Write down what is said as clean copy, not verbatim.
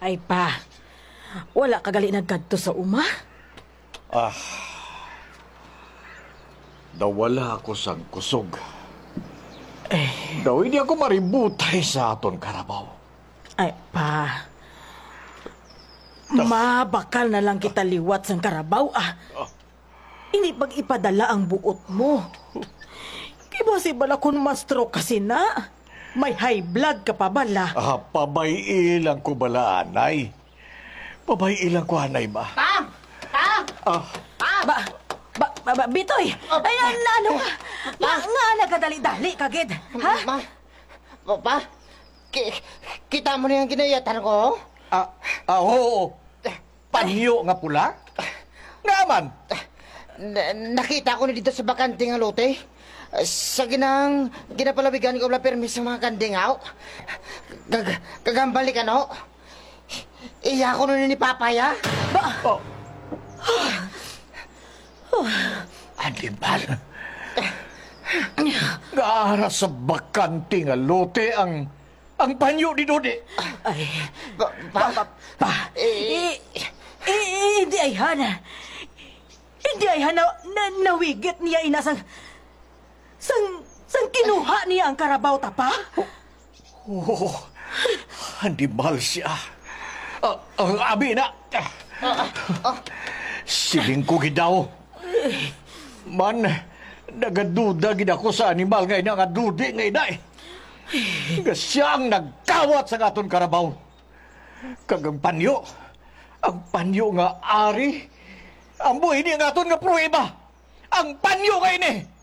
Ay pa, wala kagali nagkadto sa uma? Nawala ako sa kusog. Daw hindi ako maributay sa aton karabaw. Ay pa, mabakal na lang kita liwat sa karabaw Hindi pag ipadala ang buot mo. Kiba si bala kung ma-stroke kasi na. May high blood ka pa bala. Pabay lang ko bala, anay. Pabay lang ko, anay ba? Bitoy! Ay, ano ka? Nga nagadali-dali kagid. Ha? Pa, kita mo na yung ginayatan ko? Oo. Panyo nga pula? Ngaman. Nakita ko na dito sa bakanting nga lote. Sa ginapalabigan ko wala permis sa mga kandingaw. Kagambalik ano? Iya ko nun ni Papaya. Animal. Gaara sa bakanting nga lote ang panyo ni Dodi. Ay, Eh, hindi ay hana. Hindi ay hana nawigit niya inasang sang kinuha niya ang karabaw tapa? Animal siya. Abi na. Siling ko gidaw. Man, nagaduda gid ako sa animal ngay na nga dudi ngay na Nga siyang nagkawat sa aton karabaw. Kagang panyo. Ang panyo nga ari. Ang buhay niya nga aton nga prueba. Ang panyo ngay ni.